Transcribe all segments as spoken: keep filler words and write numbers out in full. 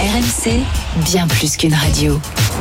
R M C, bien plus qu'une radio.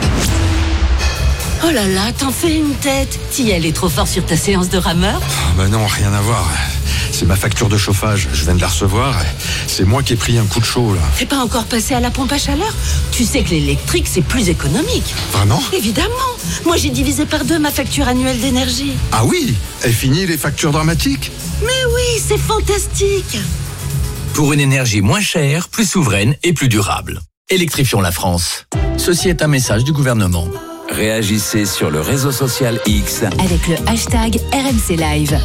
Oh là là, t'en fais une tête. T'y allais trop fort sur ta séance de rameur ? Oh bah non, rien à voir. C'est ma facture de chauffage, je viens de la recevoir. C'est moi qui ai pris un coup de chaud là. T'es pas encore passé à la pompe à chaleur ? Tu sais que l'électrique c'est plus économique. Vraiment ? Évidemment. Moi j'ai divisé par deux ma facture annuelle d'énergie. Ah oui ? Et fini les factures dramatiques ? Mais oui, c'est fantastique. Pour une énergie moins chère, plus souveraine et plus durable. Électrifions la France. Ceci est un message du gouvernement. Réagissez sur le réseau social X avec le hashtag R M C Live.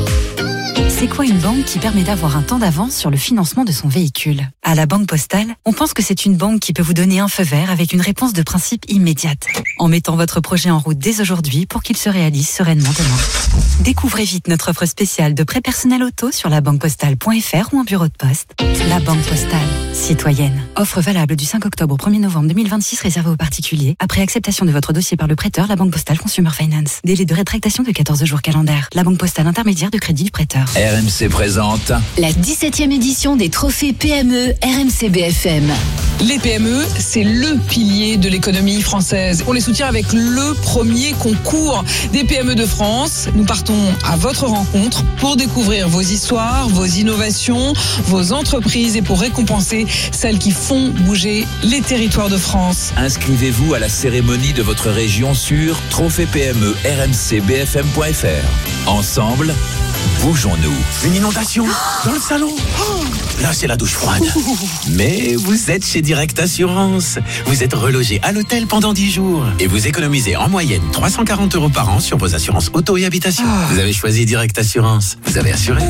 C'est quoi une banque qui permet d'avoir un temps d'avance sur le financement de son véhicule ? À la Banque Postale, on pense que c'est une banque qui peut vous donner un feu vert avec une réponse de principe immédiate, en mettant votre projet en route dès aujourd'hui pour qu'il se réalise sereinement demain. Découvrez vite notre offre spéciale de prêt personnel auto sur la banque postale point f r ou en bureau de poste. La Banque Postale, citoyenne. Offre valable du cinq octobre au premier novembre deux mille vingt-six réservée aux particuliers. Après acceptation de votre dossier par le prêteur, la Banque Postale Consumer Finance. Délai de rétractation de quatorze jours calendaires. La Banque Postale intermédiaire de crédit du prêteur. R M C présente la dix-septième édition des trophées P M E R M C B F M. Les P M E, c'est le pilier de l'économie française. On les soutient avec le premier concours des P M E de France. Nous partons à votre rencontre pour découvrir vos histoires, vos innovations, vos entreprises et pour récompenser celles qui font bouger les territoires de France. Inscrivez-vous à la cérémonie de votre région sur trophée P M E R M C B F M point F R. Ensemble, bougeons-nous. Une inondation dans le salon. Oh, là, c'est la douche froide. Mais vous êtes chez Direct Assurance. Vous êtes relogé à l'hôtel pendant dix jours. Et vous économisez en moyenne trois cent quarante euros par an sur vos assurances auto et habitation. Vous avez choisi Direct Assurance. Vous avez assuré.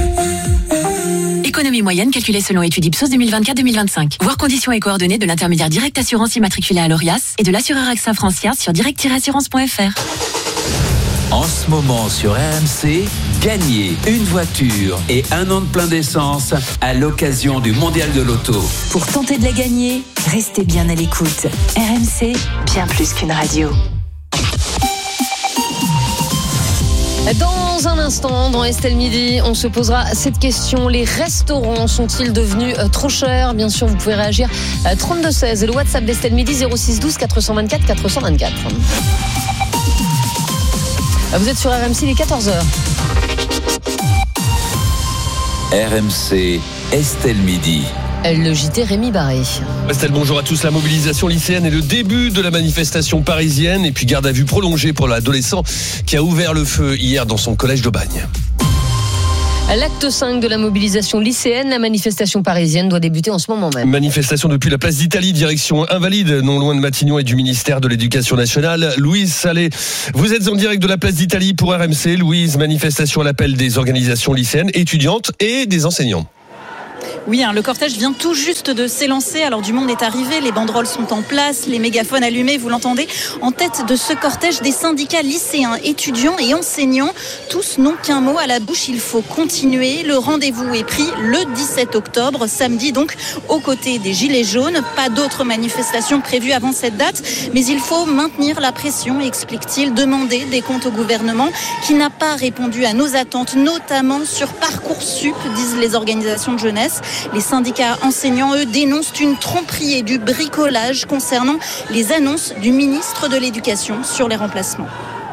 Économie moyenne calculée selon étude Ipsos deux mille vingt-quatre deux mille vingt-cinq. Voir conditions et coordonnées de l'intermédiaire Direct Assurance immatriculé à l'Orias et de l'assureur AXA Francia sur direct tiret assurance point f r. En ce moment sur R M C, gagnez une voiture et un an de plein d'essence à l'occasion du Mondial de l'Auto. Pour tenter de la gagner, restez bien à l'écoute. R M C, bien plus qu'une radio. Dans un instant, dans Estelle Midi, on se posera cette question. Les restaurants sont-ils devenus euh, trop chers ? Bien sûr, vous pouvez réagir à trente-deux seize et le WhatsApp d'Estelle Midi zéro six douze quatre cent vingt-quatre quatre cent vingt-quatre. Vous êtes sur R M C, il est quatorze heures. R M C, Estelle Midi. Le J T Rémi Barré. Estelle, bonjour à tous. La mobilisation lycéenne est le début de la manifestation parisienne et puis garde à vue prolongée pour l'adolescent qui a ouvert le feu hier dans son collège d'Aubagne. L'acte cinq de la mobilisation lycéenne, la manifestation parisienne doit débuter en ce moment même. Manifestation depuis la place d'Italie, direction Invalides, non loin de Matignon et du ministère de l'Éducation nationale. Louise Salé, vous êtes en direct de la place d'Italie pour R M C. Louise, manifestation à l'appel des organisations lycéennes, étudiantes et des enseignants. Oui, hein, le cortège vient tout juste de s'élancer. Alors du monde est arrivé, les banderoles sont en place, les mégaphones allumés, vous l'entendez. En tête de ce cortège, des syndicats lycéens, étudiants et enseignants. Tous n'ont qu'un mot à la bouche, il faut continuer. Le rendez-vous est pris le dix-sept octobre, samedi donc, aux côtés des Gilets jaunes. Pas d'autres manifestations prévues avant cette date, mais il faut maintenir la pression, explique-t-il, demander des comptes au gouvernement qui n'a pas répondu à nos attentes, notamment sur Parcoursup, disent les organisations de jeunesse. Les syndicats enseignants, eux, dénoncent une tromperie et du bricolage concernant les annonces du ministre de l'Éducation sur les remplacements.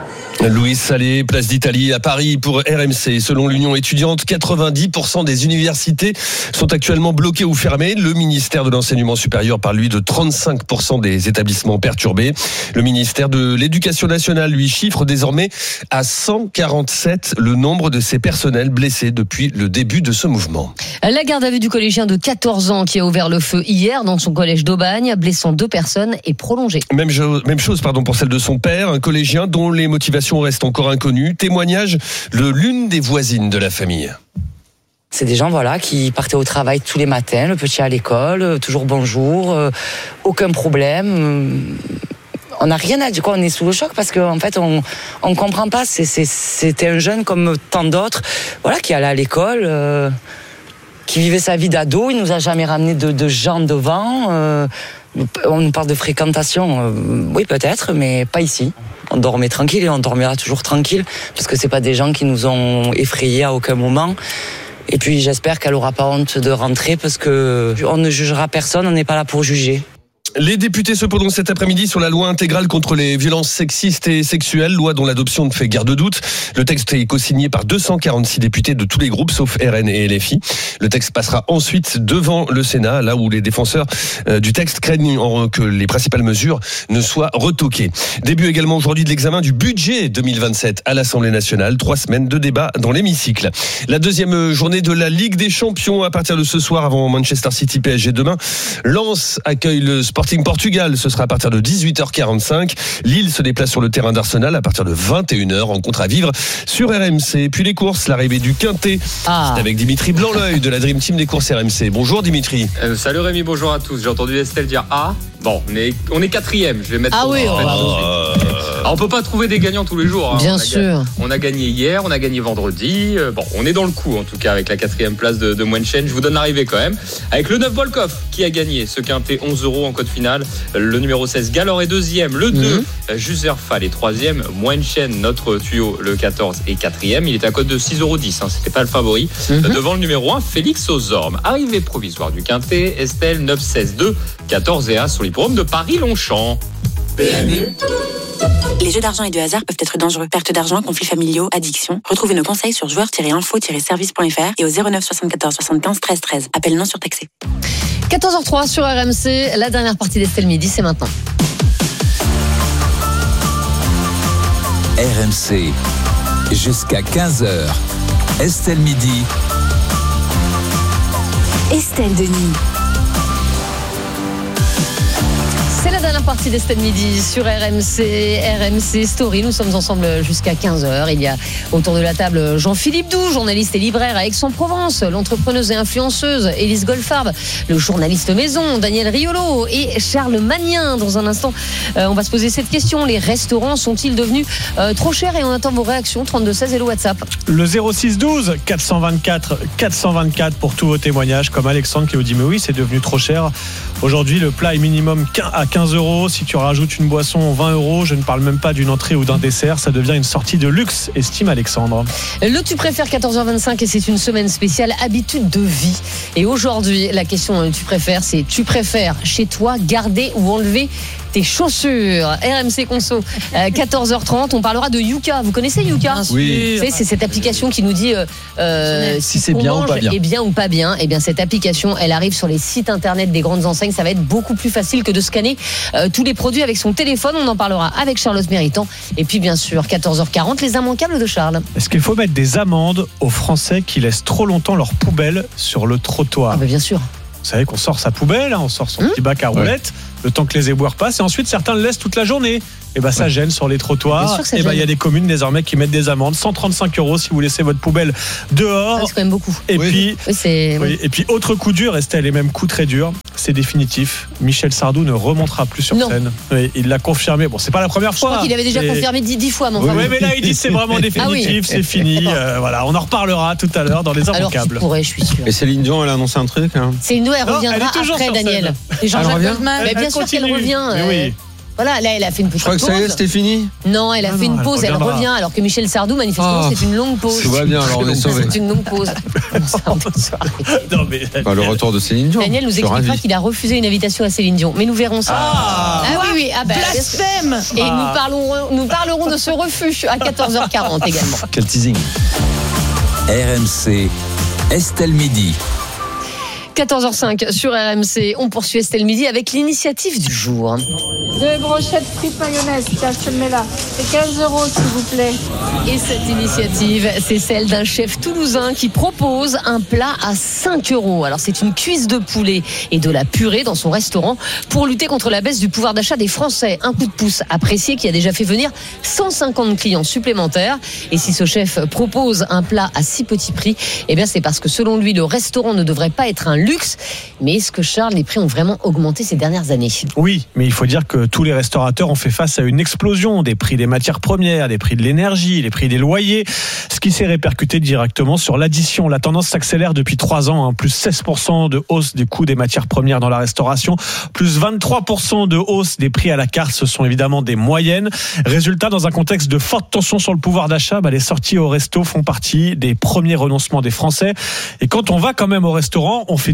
Louise Salé, place d'Italie à Paris pour R M C. Selon l'Union étudiante, quatre-vingt-dix pour cent des universités sont actuellement bloquées ou fermées. Le ministère de l'Enseignement supérieur parle, lui, de trente-cinq pour cent des établissements perturbés. Le ministère de l'Éducation nationale, lui, chiffre désormais à cent quarante-sept le nombre de ses personnels blessés depuis le début de ce mouvement. La garde à vue du collégien de quatorze ans qui a ouvert le feu hier dans son collège d'Aubagne, blessant deux personnes, est prolongée. Même, jo- même chose pardon, pour celle de son père, un collégien dont les motivations reste encore inconnue. Témoignage de l'une des voisines de la famille. C'est des gens voilà qui partaient au travail tous les matins, le petit à l'école, toujours bonjour, euh, aucun problème. On n'a rien à dire, quoi, on est sous le choc parce qu'en fait on on comprend pas. C'est, c'est, c'était un jeune comme tant d'autres, voilà, qui allait à l'école, euh, qui vivait sa vie d'ado. Il nous a jamais ramené de, de gens devant. Euh, on nous parle de fréquentation, euh, oui peut-être, mais pas ici. On dormait tranquille et on dormira toujours tranquille parce que c'est pas des gens qui nous ont effrayés à aucun moment. Et puis j'espère qu'elle aura pas honte de rentrer parce que on ne jugera personne, on n'est pas là pour juger. Les députés se prononcent cet après-midi sur la loi intégrale contre les violences sexistes et sexuelles, loi dont l'adoption ne fait guère de doute. Le texte est co-signé par deux cent quarante-six députés de tous les groupes, sauf R N et L F I. Le texte passera ensuite devant le Sénat, là où les défenseurs du texte craignent que les principales mesures ne soient retoquées. Début également aujourd'hui de l'examen du budget deux mille vingt-sept à l'Assemblée nationale. Trois semaines de débat dans l'hémicycle. La deuxième journée de la Ligue des Champions à partir de ce soir avant Manchester City P S G demain. Lens accueille le Sporting Portugal, ce sera à partir de dix-huit heures quarante-cinq. Lille se déplace sur le terrain d'Arsenal à partir de vingt et une heures. Rencontre à vivre sur R M C. Puis les courses, l'arrivée du Quintet. Ah. C'est avec Dimitri Blanc-L'Oeil de la Dream Team des courses R M C. Bonjour Dimitri. Euh, salut Rémi, bonjour à tous. J'ai entendu Estelle dire Ah. Bon, on est, on est quatrième. Je vais mettre. Ah oui. En fait, oh. Alors, on peut pas trouver des gagnants tous les jours. Hein. Bien on sûr. Gagné, on a gagné hier, on a gagné vendredi. Euh, bon, on est dans le coup en tout cas avec la quatrième place de, de Mwenchen. Je vous donne l'arrivée quand même. Avec le neuf Volkov qui a gagné ce quintet, onze euros en code finale. Le numéro seize Galor est deuxième. Le deux mmh. Juserfal est troisième. Mwenchen, notre tuyau, le quatorze est quatrième. Il était à code de six euros dix. Hein. C'était pas le favori. Mmh. Devant le numéro un, Félix Ozorme. Arrivée provisoire du quintet. Estelle neuf, seize, deux, quatorze et As sur l'hippodrome de Paris-Longchamp. Les jeux d'argent et de hasard peuvent être dangereux. Perte d'argent, conflits familiaux, addiction. Retrouvez nos conseils sur joueurs tiret info tiret service point f r et au zéro neuf soixante-quatorze soixante-quinze treize treize. Appel non surtaxé. quatorze heures trois sur R M C. La dernière partie d'Estelle Midi, c'est maintenant. R M C, jusqu'à quinze heures. Estelle Midi. Estelle Denis. C'est la dernière partie d'Estelle Midi sur R M C, R M C Story. Nous sommes ensemble jusqu'à quinze heures. Il y a autour de la table Jean-Philippe Doux, journaliste et libraire à Aix-en-Provence, l'entrepreneuse et influenceuse Élise Goldfarb, le journaliste maison Daniel Riolo et Charles Magnin. Dans un instant, euh, on va se poser cette question. Les restaurants sont-ils devenus euh, trop chers? Et on attend vos réactions, trente-deux seize et le WhatsApp. Le zéro six douze quatre cent vingt-quatre quatre cent vingt-quatre pour tous vos témoignages, comme Alexandre qui vous dit mais oui, c'est devenu trop cher. Aujourd'hui, le plat est minimum à quinze euros. Si tu rajoutes une boisson, vingt euros. Je ne parle même pas d'une entrée ou d'un dessert. Ça devient une sortie de luxe, estime Alexandre. Le Tu préfères, quatorze heures vingt-cinq, et c'est une semaine spéciale habitude de vie. Et aujourd'hui, la question Tu préfères, c'est tu préfères chez toi garder ou enlever tes chaussures? R M C Conso, euh, quatorze heures trente. On parlera de Yuka. Vous connaissez Yuka? Oui. Vous savez, c'est cette application qui nous dit euh, euh, si c'est bien ou pas bien. Et bien ou pas bien. Et bien, cette application, elle arrive sur les sites internet des grandes enseignes. Ça va être beaucoup plus facile que de scanner euh, tous les produits avec son téléphone. On en parlera avec Charlotte Méritant. Et puis, bien sûr, quatorze heures quarante, les immanquables de Charles. Est-ce qu'il faut mettre des amendes aux Français qui laissent trop longtemps leur poubelle sur le trottoir? Ah, bah, bien sûr. Vous savez qu'on sort sa poubelle, hein, on sort son mmh. petit bac à roulettes, ouais. le temps que les éboueurs passent, et ensuite certains le laissent toute la journée. Et ben bah, ça ouais. gêne sur les trottoirs. Et ben il y a des communes désormais qui mettent des amendes, cent trente-cinq euros si vous laissez votre poubelle dehors. Ah, c'est quand même beaucoup. Et oui. puis, oui, c'est... oui, et puis autre coup dur, Estelle, et même coup très dur, c'est définitif. Michel Sardou ne remontera plus sur non. scène. Oui, il l'a confirmé. Bon, c'est pas la première fois. Je crois qu'il avait déjà et... confirmé dix fois. Mon oui, oui, mais là il dit c'est vraiment définitif, ah oui. c'est fini. Euh, voilà, on en reparlera tout à l'heure dans les immanquables. Alors, tu pourrais, je suis sûr. Et Céline Dion, elle a annoncé un truc. Hein. Céline Dion, elle non, reviendra elle après, Daniel. Et Jean-Jacques Goldman. Mais bien sûr qu'elle revient. Oui. Voilà, là, elle a fait une petite pause. Je crois que ça y est, c'était fini. Non, elle a non, fait non, une pause, elle, elle revient, alors que Michel Sardou, manifestement, oh, c'est une longue pause. Tout va bien, alors on est sauvés. C'est une longue pause. non, mais... Bah, le retour de Céline Dion. Daniel nous expliquera qu'il a refusé une invitation à Céline Dion. Mais nous verrons ça. Ah, ah oui, oui. Ah, bah, blasphème. Et ah. nous, parlerons, nous parlerons de ce refus à quatorze heures quarante également. Quel teasing. R M C, Estelle Midi. quatorze heures cinq sur R M C. On poursuit Estelle Midi avec l'initiative du jour. Deux brochettes frites mayonnaise, tiens, je te le mets là. C'est quinze euros, s'il vous plaît. Et cette initiative, c'est celle d'un chef toulousain qui propose un plat à cinq euros. Alors, c'est une cuisse de poulet et de la purée dans son restaurant pour lutter contre la baisse du pouvoir d'achat des Français. Un coup de pouce apprécié qui a déjà fait venir cent cinquante clients supplémentaires. Et si ce chef propose un plat à si petit prix, eh bien, c'est parce que selon lui, le restaurant ne devrait pas être un luxe. Mais est-ce que, Charles, les prix ont vraiment augmenté ces dernières années? Oui, mais il faut dire que tous les restaurateurs ont fait face à une explosion des prix des matières premières, des prix de l'énergie, les prix des loyers, ce qui s'est répercuté directement sur l'addition. La tendance s'accélère depuis trois ans, hein, plus seize pour cent de hausse des coûts des matières premières dans la restauration, plus vingt-trois pour cent de hausse des prix à la carte. Ce sont évidemment des moyennes. Résultat, dans un contexte de forte tension sur le pouvoir d'achat, bah, les sorties au resto font partie des premiers renoncements des Français. Et quand on va quand même au restaurant, on fait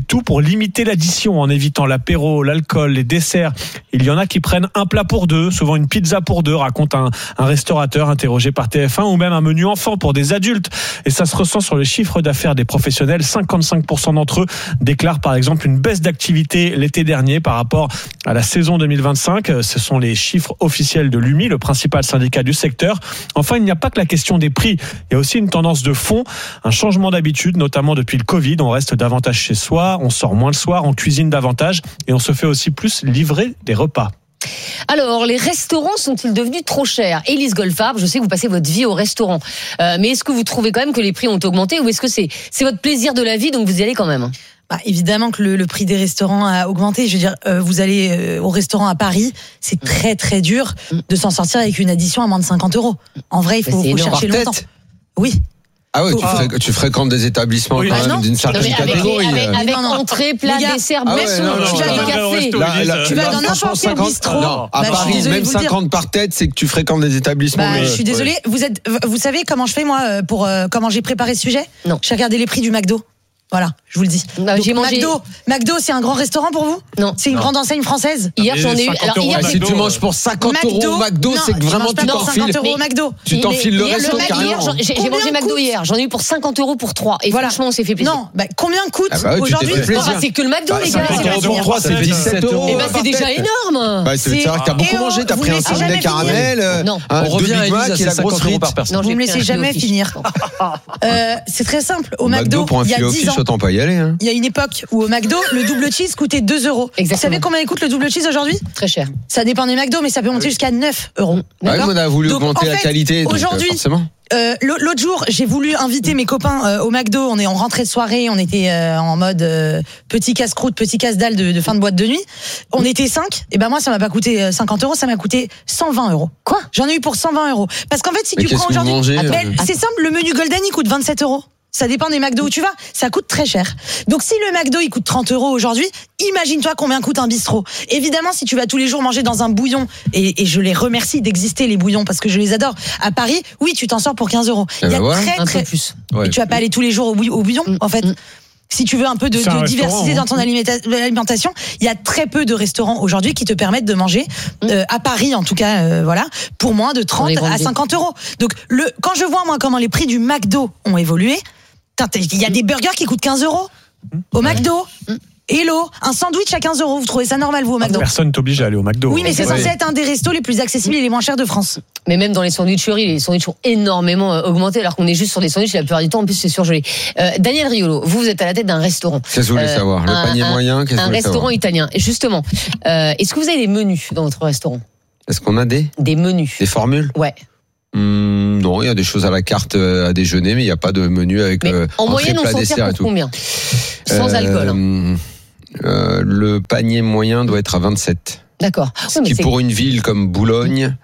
tout pour limiter l'addition en évitant l'apéro, l'alcool, les desserts. Il y en a qui prennent un plat pour deux, souvent une pizza pour deux, raconte un, un restaurateur interrogé par T F un, ou même un menu enfant pour des adultes. Et ça se ressent sur le chiffre d'affaires des professionnels. cinquante-cinq pour cent d'entre eux déclarent par exemple une baisse d'activité l'été dernier par rapport à la saison deux mille vingt-cinq. Ce sont les chiffres officiels de l'U M I, le principal syndicat du secteur. Enfin, il n'y a pas que la question des prix. Il y a aussi une tendance de fond, un changement d'habitude, notamment depuis le Covid. On reste davantage chez soi, on sort moins le soir, on cuisine davantage et on se fait aussi plus livrer des repas. Alors, les restaurants sont-ils devenus trop chers? Élise Goldfarb, je sais que vous passez votre vie au restaurant. Euh, mais est-ce que vous trouvez quand même que les prix ont augmenté ou est-ce que c'est, c'est votre plaisir de la vie, donc vous y allez quand même? Bah, évidemment que le, le prix des restaurants a augmenté. Je veux dire, euh, vous allez euh, au restaurant à Paris, c'est très très dur de s'en sortir avec une addition à moins de cinquante euros. En vrai, il faut, faut chercher longtemps. Oui. Ah ouais, tu, fré- tu fréquentes des établissements oui, quand même non. d'une certaine avec catégorie. Les, avec, avec entrée, plat, dessert, boisson, tu vas dans café. Là, là, tu vas dans n'importe quel bistrot. Non, à bah, Paris, même cinquante par tête, c'est que tu fréquentes des établissements. Bah, je suis désolée. Ouais. Vous êtes, vous savez comment je fais moi pour euh, comment j'ai préparé ce sujet? Non. J'ai regardé les prix du McDo. Voilà, je vous le dis. Bah, Donc, j'ai mangé... McDo, McDo, c'est un grand restaurant pour vous? Non. C'est une non. grande enseigne française? Hier, j'en ai eu. Alors, hier, ah, si tu manges pour cinquante euros au McDo, non, c'est que vraiment tu t'enfiles. au McDo. Tu t'enfiles le resto carrément. Hier, j'ai, j'ai mangé McDo hier. J'en ai eu pour cinquante euros pour trois. Et voilà. Franchement, on s'est fait plaisir. Non, bah, combien coûte ah bah, aujourd'hui? Ah, c'est que le McDo, bah, les gars. cinquante euros pour trois, c'est dix-sept euros. Et bah, c'est déjà énorme. Bah, c'est vrai que t'as beaucoup mangé. T'as pris un sandwich caramel. Non. On revient à Elise, c'est cinquante euros par personne. Vous me laissez jamais finir. C'est très simple. Au McDo, pour un filet au fish, autant pas y aller. Il y a une époque où au McDo, le double cheese coûtait deux euros. Exactement. Vous savez combien il coûte le double cheese aujourd'hui? Très cher. Ça dépend des McDo, mais ça peut monter jusqu'à neuf euros. Ouais, on a voulu donc, augmenter en fait, la qualité. Aujourd'hui, forcément. Euh, l'autre jour, j'ai voulu inviter mes copains euh, au McDo. On est en rentrée de soirée, on était euh, en mode euh, petit casse-croûte, petit casse-dalle de, de fin de boîte de nuit. On était cinq. Et ben moi, ça m'a pas coûté cinquante euros, ça m'a coûté cent vingt euros. Quoi? J'en ai eu pour cent vingt euros. Parce qu'en fait, si mais tu prends aujourd'hui, mangez, Attends, euh... c'est simple, le menu Golden il coûte vingt-sept euros. Ça dépend des McDo où tu vas. Ça coûte très cher. Donc, si le McDo, il coûte trente euros aujourd'hui, imagine-toi combien coûte un bistrot. Évidemment, si tu vas tous les jours manger dans un bouillon, et, et je les remercie d'exister, les bouillons, parce que je les adore. À Paris, oui, tu t'en sors pour quinze euros. Il y a voilà. très, très, un peu plus. Ouais. Et tu vas pas aller tous les jours au bouillon, au bouillon en fait. Mm. Si tu veux un peu de, de diversité dans ton alimentation, il y a très peu de restaurants aujourd'hui qui te permettent de manger, euh, à Paris en tout cas, euh, voilà, pour moins de trente à cinquante euros. Donc, le, quand je vois moi comment les prix du McDo ont évolué, il y a des burgers qui coûtent quinze euros au McDo. Hello, un sandwich à quinze euros, vous trouvez ça normal, vous, au McDo? Personne t'oblige à aller au McDo. Oui, mais c'est ouais. censé être un des restos les plus accessibles et les moins chers de France. Mais même dans les sandwicheries, les sandwichs ont énormément augmenté, alors qu'on est juste sur des sandwichs, la plupart du temps, en plus, c'est surgelé. Euh, Daniel Riolo, vous, vous êtes à la tête d'un restaurant. Qu'est-ce que vous voulez euh, savoir? Le un, panier un, moyen, qu'est-ce que vous voulez savoir? Un restaurant italien. Et justement, euh, est-ce que vous avez des menus dans votre restaurant? Est-ce qu'on a des? Des menus. Des formules? Ouais. Mmh, non, il y a des choses à la carte à déjeuner, mais il n'y a pas de menu avec mais euh, en moyenne, plat, on s'en dessert tire et pour tout. Combien? Sans euh, alcool. Hein. Euh, le panier moyen doit être à vingt-sept. D'accord. Ce qui, pour une ville comme Boulogne,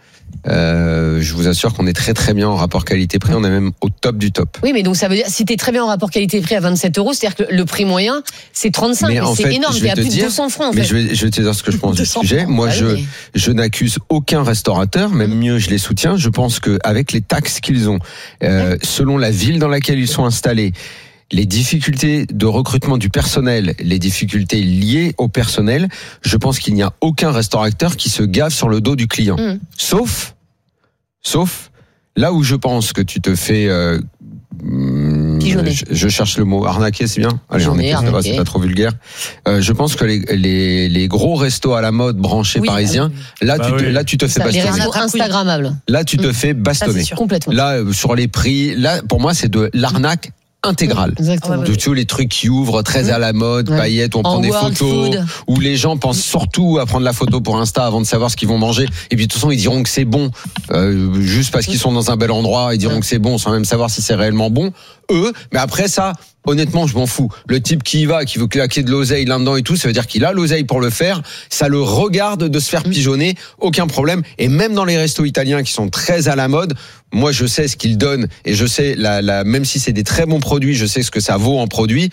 euh, je vous assure qu'on est très très bien en rapport qualité-prix. On est même au top du top. Oui, mais donc ça veut dire, si t'es très bien en rapport qualité-prix à vingt-sept euros, c'est-à-dire que le prix moyen, c'est trente-cinq. Mais, mais c'est fait, énorme. T'es à plus dire, de deux cents francs, en mais fait. je vais, je vais te dire ce que je pense du sujet. Moi, ah, je, mais... je n'accuse aucun restaurateur, même mieux, je les soutiens. Je pense qu'avec les taxes qu'ils ont, euh, selon la ville dans laquelle ils sont installés, les difficultés de recrutement du personnel, les difficultés liées au personnel, je pense qu'il n'y a aucun restaurateur qui se gave sur le dos du client. Mmh. Sauf, sauf, là où je pense que tu te fais, euh, je, je cherche le mot, arnaquer, c'est bien? Allez, arnaquer, ça va, c'est pas trop vulgaire. Euh, je pense que les, les, les gros restos à la mode branchés oui, parisiens, oui. là, bah tu te, oui. là, tu te fais ça, bastonner. Les restos instagrammables. Là, tu te mmh. fais bastonner. Ça, complètement. Là, sur les prix, là, pour moi, c'est de l'arnaque intégrale. Exactement. De tous les trucs qui ouvrent très à la mode, ouais. paillettes, on en prend des photos, food. Où les gens pensent surtout à prendre la photo pour Insta avant de savoir ce qu'ils vont manger. Et puis de toute façon, ils diront que c'est bon, euh, juste parce qu'ils sont dans un bel endroit, ils diront ouais. que c'est bon sans même savoir si c'est réellement bon. Eux, mais après ça, honnêtement, je m'en fous. Le type qui y va, qui veut claquer de l'oseille là-dedans et tout, ça veut dire qu'il a l'oseille pour le faire. Ça le regarde de se faire pigeonner, aucun problème. Et même dans les restos italiens qui sont très à la mode, moi, je sais ce qu'ils donnent et je sais, la, la, même si c'est des très bons produits, je sais ce que ça vaut en produit.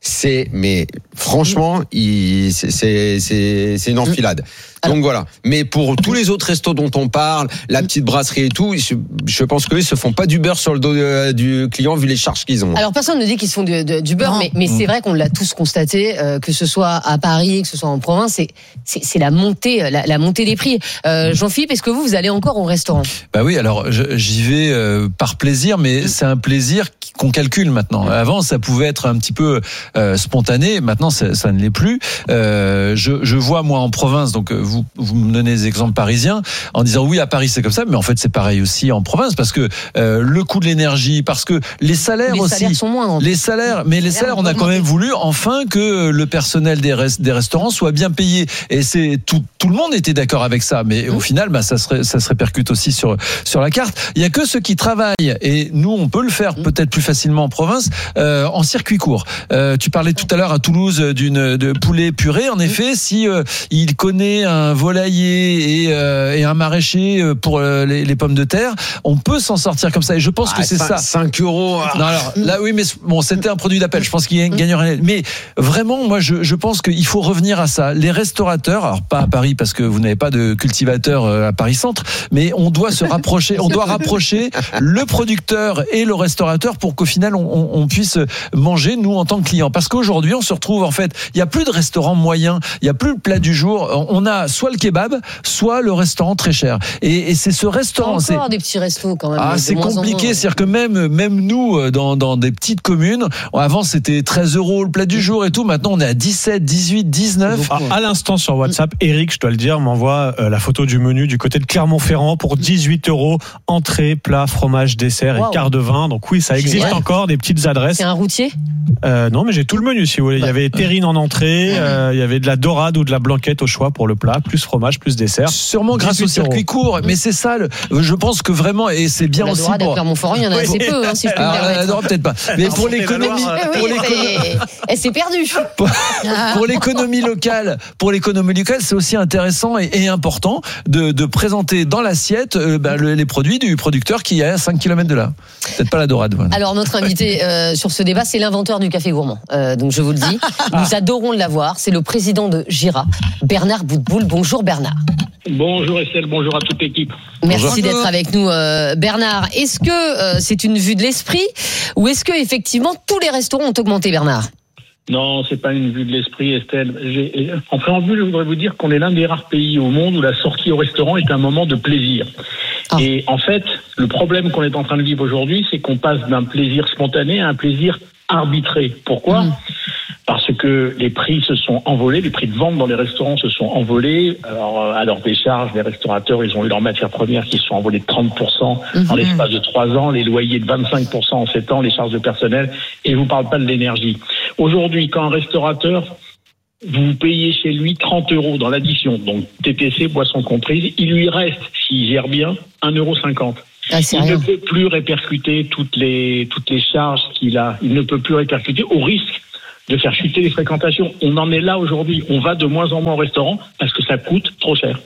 c'est, mais franchement, il, c'est, c'est, c'est, c'est une enfilade. Donc voilà. Mais pour tous les autres restos dont on parle, la petite brasserie et tout, je, je pense qu'eux, ils se font pas du beurre sur le dos de, du client vu les charges qu'ils ont. Alors personne ne dit qu'ils se font du, de, du beurre, non. mais, mais c'est vrai qu'on l'a tous constaté, euh, que ce soit à Paris, que ce soit en province, c'est, c'est, c'est la montée, la, la montée des prix. Euh, Jean-Philippe, est-ce que vous, vous allez encore au restaurant ? Bah oui, alors je, j'y vais euh, par plaisir, mais mmh. c'est un plaisir qu'on calcule maintenant. Mmh. Avant, ça pouvait être un petit peu euh, spontané, maintenant ça, ça ne l'est plus. Euh, je, je vois moi en province, donc vous, vous me donnez des exemples parisiens, en disant oui à Paris c'est comme ça, mais en fait c'est pareil aussi en province, parce que euh, le coût de l'énergie, parce que les salaires les aussi, salaires sont moins, les salaires, mais les salaires, on a quand même voulu enfin que le personnel des, res, des restaurants soit bien payé, et c'est tout, tout le monde était d'accord avec ça, mais mmh. au final, bah, ça se ça se répercute aussi sur sur la carte. Il y a que ceux qui travaillent, et nous on peut le faire mmh. peut-être plus facilement en province, euh, en circuit court. Euh, tu parlais tout à l'heure à Toulouse d'une de poulet purée. En effet, si euh, il connaît un volailler et, euh, et un maraîcher pour euh, les, les pommes de terre, on peut s'en sortir comme ça. Et je pense ah, que c'est cinq, ça. cinq euros. Non, alors là, oui, mais bon, c'était un produit d'appel. Je pense qu'il gagnerait. Mais vraiment, moi, je, je pense qu'il faut revenir à ça. Les restaurateurs, alors pas à Paris parce que vous n'avez pas de cultivateur à Paris Centre, mais on doit se rapprocher. On doit rapprocher le producteur et le restaurateur pour qu'au final on, on, on puisse manger nous en tant que clients. Parce qu'aujourd'hui, on se retrouve en fait, il y a plus de restaurants moyens, il y a plus le plat du jour. On a soit le kebab, soit le restaurant très cher. Et, et c'est ce restaurant. C'est encore c'est... des petits restos quand même. Ah, c'est compliqué. C'est-à-dire que même même nous dans dans des petites communes, avant c'était treize euros le plat du jour et tout. Maintenant on est à dix-sept, dix-huit, dix-neuf. À, à l'instant sur WhatsApp, Eric, je dois le dire, m'envoie euh, la photo du menu du côté de Clermont-Ferrand pour dix-huit euros, entrée, plat, fromage, dessert wow. et quart de vin. Donc oui, ça existe Génial. Encore des petites adresses. C'est un routier ? Euh, non, mais j'ai tout le menu si vous voulez. Il y avait terrine en entrée, euh, il y avait de la dorade ou de la blanquette au choix pour le plat, plus fromage, plus dessert. Sûrement grâce au circuit court, mais c'est ça. Le, je pense que vraiment, et c'est bien la aussi. La dorade à Clermont-Ferrand, il y en a assez peu, hein, si je peux me permettre. La dorade peut-être pas. Mais Alors, pour l'économie, oui, pour l'économie, elle s'est perdue. Pour, pour l'économie locale, pour l'économie locale, c'est aussi intéressant et, et important de, de présenter dans l'assiette euh, bah, le, les produits du producteur qui est à cinq kilomètres de là. Peut-être pas la dorade. Voilà. Alors notre invité euh, sur ce débat, c'est l'inventeur du café gourmand. Euh, donc je vous le dis, nous adorons l'avoir. C'est le président de Gira, Bernard Boutboul. Bonjour Bernard. Bonjour Estelle, bonjour à toute l'équipe. Merci bonjour. d'être avec nous euh, Bernard. Est-ce que euh, c'est une vue de l'esprit ou est-ce que effectivement tous les restaurants ont augmenté, Bernard ? Non, c'est pas une vue de l'esprit, Estelle. J'ai, en préambule, je voudrais vous dire qu'on est l'un des rares pays au monde où la sortie au restaurant est un moment de plaisir. Oh. Et en fait, le problème qu'on est en train de vivre aujourd'hui, c'est qu'on passe d'un plaisir spontané à un plaisir arbitré. Pourquoi ? mmh. Parce que les prix se sont envolés, les prix de vente dans les restaurants se sont envolés. Alors, à leur décharge, les restaurateurs, ils ont eu leurs matières premières qui se sont envolées de trente pour cent mmh. en l'espace de trois ans, les loyers de vingt-cinq pour cent en sept ans, les charges de personnel, et je vous parle pas de l'énergie. Aujourd'hui, quand un restaurateur, vous payez chez lui trente euros dans l'addition, donc T T C, boissons comprises, il lui reste, s'il gère bien, un euro cinquante. Ah, il rien. ne peut plus répercuter toutes les, toutes les charges qu'il a. Il ne peut plus répercuter au risque de faire chuter les fréquentations. On en est là aujourd'hui. On va de moins en moins au restaurant parce que ça coûte trop cher.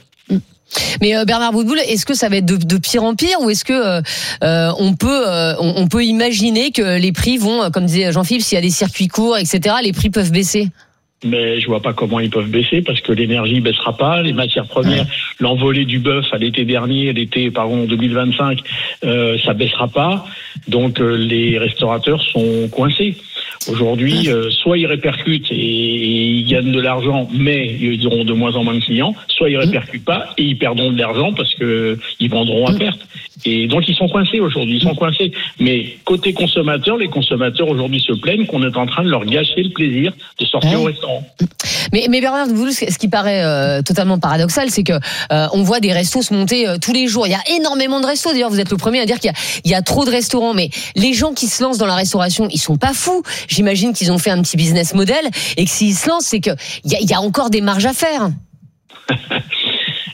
Mais euh, Bernard Boutboul, est-ce que ça va être de, de pire en pire ou est-ce que euh, euh, on peut euh, on, on peut imaginer que les prix vont, comme disait Jean-Philippe, s'il y a des circuits courts, et cetera, les prix peuvent baisser? Mais je vois pas comment ils peuvent baisser parce que l'énergie baissera pas, les matières premières, ouais. l'envolée du bœuf à l'été dernier, l'été pardon deux mille vingt-cinq, euh, ça baissera pas. Donc euh, les restaurateurs sont coincés. Aujourd'hui, euh, soit ils répercutent et, et ils gagnent de l'argent, mais ils auront de moins en moins de clients, soit ils répercutent pas et ils perdront de l'argent parce que ils vendront à perte. Et donc ils sont coincés aujourd'hui, ils sont coincés. Mais côté consommateurs, les consommateurs aujourd'hui se plaignent qu'on est en train de leur gâcher le plaisir de sortir ouais. au restaurant. Mais, mais Bernard, ce qui paraît euh, totalement paradoxal, c'est que euh, on voit des restos se monter euh, tous les jours. Il y a énormément de restos. D'ailleurs, vous êtes le premier à dire qu'il y a, il y a trop de restaurants. Mais les gens qui se lancent dans la restauration, ils sont pas fous. J'imagine qu'ils ont fait un petit business model et que s'ils se lancent, c'est que il y a, il y a encore des marges à faire.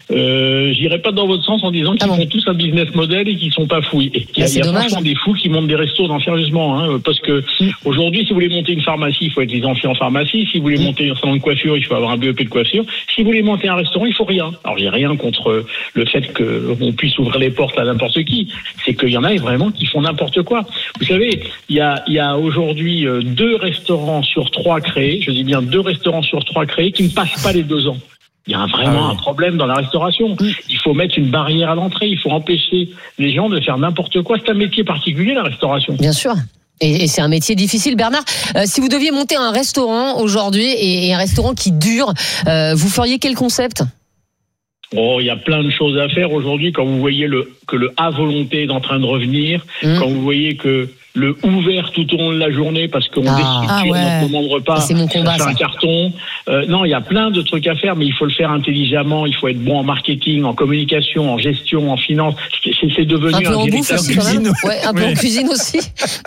Euh, j'irai pas dans votre sens en disant qu'ils ah bon. font tous un business model et qu'ils sont pas fous. Et il y a, il y a franchement des fous qui montent des restos dans sérieusement, hein, parce que mmh. aujourd'hui, si vous voulez monter une pharmacie, il faut être licencié en pharmacie. Si vous voulez mmh. monter un salon de coiffure, il faut avoir un B E P de coiffure. Si vous voulez monter un restaurant, il faut rien. Alors j'ai rien contre le fait qu'on puisse ouvrir les portes à n'importe qui. C'est qu'il y en a vraiment qui font n'importe quoi. Vous savez, il y a, il y a aujourd'hui deux restaurants sur trois créés. Je dis bien deux restaurants sur trois créés qui ne passent pas les deux ans. Il y a vraiment ah oui. un problème dans la restauration. Il faut mettre une barrière à l'entrée. Il faut empêcher les gens de faire n'importe quoi. C'est un métier particulier, la restauration. Bien sûr. Et, et c'est un métier difficile. Bernard, euh, si vous deviez monter un restaurant aujourd'hui et, et un restaurant qui dure, euh, vous feriez quel concept ? Oh, il y a plein de choses à faire aujourd'hui. Quand vous voyez le, que le à volonté est en train de revenir, mmh. quand vous voyez que le ouvert tout au long de la journée parce qu'on ah, déstructure ah ouais. notre moment de repas, c'est mon combat, un carton. Euh, non, il y a plein de trucs à faire, mais il faut le faire intelligemment. Il faut être bon en marketing, en communication, en gestion, en finance. C'est, c'est devenu un peu un en bouffe aussi, quand même. Ouais, un peu oui. en cuisine aussi.